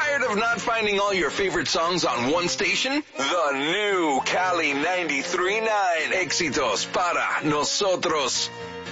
Tired of not finding all your favorite songs on one station? The new Cali 93.9 Éxitos para nosotros.